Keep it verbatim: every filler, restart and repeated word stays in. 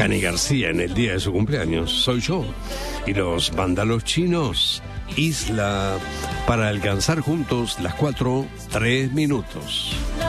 Cani García en el día de su cumpleaños. Soy yo. Y los vándalos chinos. Isla para alcanzar juntos las cuatro, tres minutos.